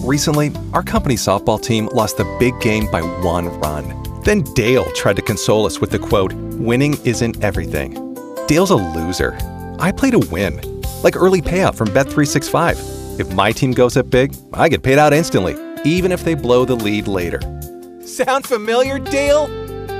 Recently, our company's softball team lost the big game by 1 run. Then Dale tried to console us with the quote, "Winning isn't everything." Dale's a loser. I play to win. Like early payout from Bet365. If my team goes up big, I get paid out instantly, even if they blow the lead later. Sound familiar, Dale?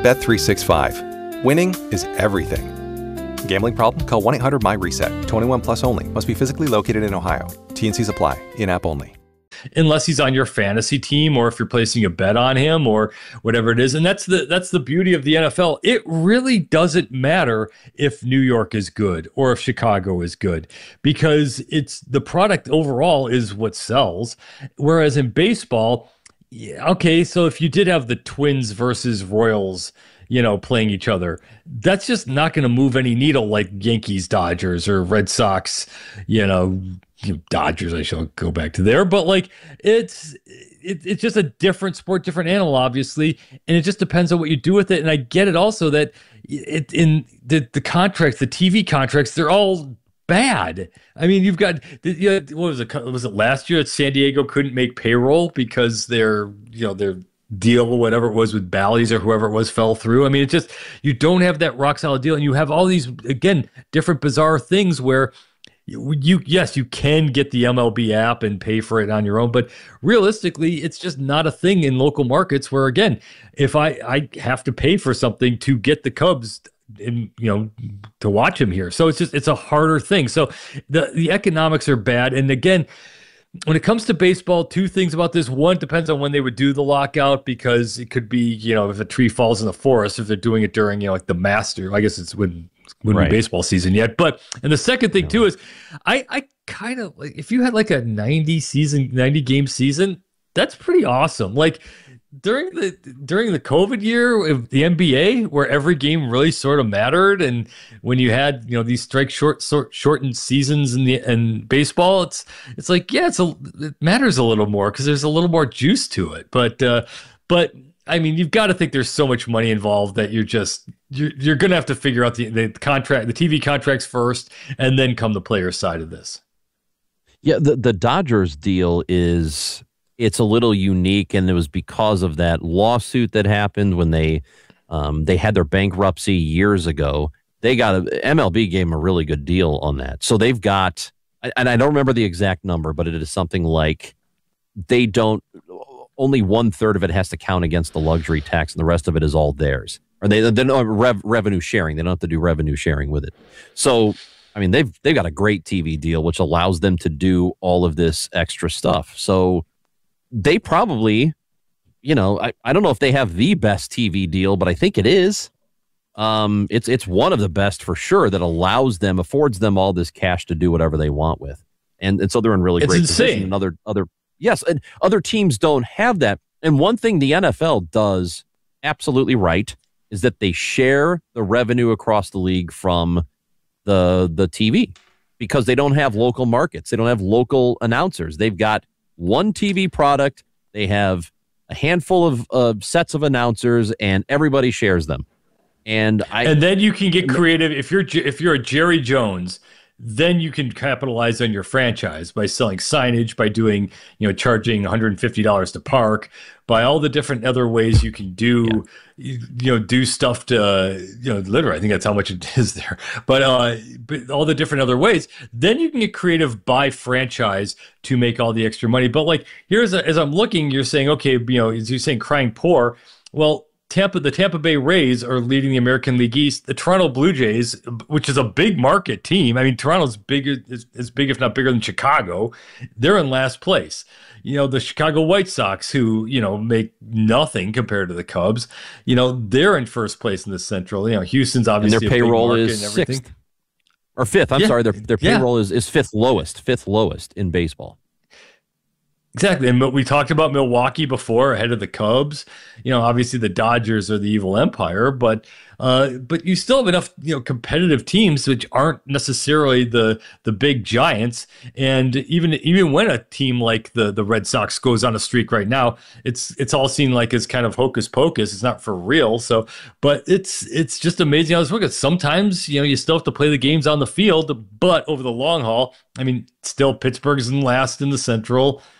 Bet365. Winning is everything. Gambling problem? Call 1-800-MY-RESET. 21 plus only. Must be physically located in Ohio. T&Cs apply. In-app only. Unless he's on your fantasy team, or if you're placing a bet on him, or whatever it is. And that's the beauty of the NFL. It really doesn't matter if New York is good or if Chicago is good, because it's the product overall is what sells. Whereas in baseball, okay, so if you did have the Twins versus Royals, playing each other, that's just not going to move any needle like Yankees, Dodgers, or Red Sox, Dodgers, I shall go back to there, but like it's just a different sport, different animal, obviously, and it just depends on what you do with it. And I get it also that in the contracts, the TV contracts, they're all bad. I mean, you've got what was it? Was it last year that San Diego couldn't make payroll because their deal or whatever it was with Bally's or whoever it was fell through? I mean, it's just, you don't have that rock solid deal, and you have all these, again, different bizarre things where you can get the MLB app and pay for it on your own, but realistically, it's just not a thing in local markets where, again, if I have to pay for something to get the Cubs and to watch him here. So it's a harder thing. So the economics are bad. And again, when it comes to baseball, two things about this. One, it depends on when they would do the lockout, because it could be, if a tree falls in the forest, if they're doing it during, like the Master, I guess it's wouldn't be baseball season yet. But, and the second thing too is I kind of like, if you had like a 90 game season, that's pretty awesome. Like during the COVID year of the NBA, where every game really sort of mattered, and when you had these shortened seasons in baseball, it's like, yeah, it matters a little more because there's a little more juice to it. But I mean, you've got to think there's so much money involved that you're gonna have to figure out the contract, the TV contracts first, and then come the player side of this. Yeah, the Dodgers deal it's a little unique, and it was because of that lawsuit that happened when they had their bankruptcy years ago. MLB gave them a really good deal on that. So they've got, and I don't remember the exact number, but it is something like only 1/3 of it has to count against the luxury tax, and the rest of it is all theirs. Or they don't have revenue sharing. They don't have to do revenue sharing with it. So, I mean, they've got a great TV deal, which allows them to do all of this extra stuff. So they probably, I don't know if they have the best TV deal, but I think it is. It's one of the best for sure, that affords them all this cash to do whatever they want with. And so they're in really great position. And other teams don't have that. And one thing the NFL does absolutely right is that they share the revenue across the league from the TV, because they don't have local markets. They don't have local announcers. They've got one TV product. They have a handful of sets of announcers, and everybody shares them. And then you can get creative. If you're a Jerry Jones, then you can capitalize on your franchise by selling signage, by doing, charging $150 to park, by all the different other ways you can do, do stuff to, literally, I think that's how much it is there, but all the different other ways, then you can get creative by franchise to make all the extra money. But like, as I'm looking, you're saying, okay, as you're saying, crying poor. Well, the Tampa Bay Rays are leading the American League East. The Toronto Blue Jays, which is a big market team. I mean, Toronto's as big, if not bigger than Chicago. They're in last place. The Chicago White Sox, who, make nothing compared to the Cubs, they're in first place in the Central. Houston's obviously and their payroll is sixth or fifth. I'm sorry. Their payroll is fifth lowest in baseball. Exactly. And we talked about Milwaukee before, ahead of the Cubs. Obviously the Dodgers are the evil empire, but you still have enough, competitive teams which aren't necessarily the big giants. And even when a team like the Red Sox goes on a streak right now, it's all seen like as kind of hocus pocus. It's not for real. So, but it's just amazing how this works. Sometimes, you still have to play the games on the field, but over the long haul, I mean, still Pittsburgh's in last in the Central.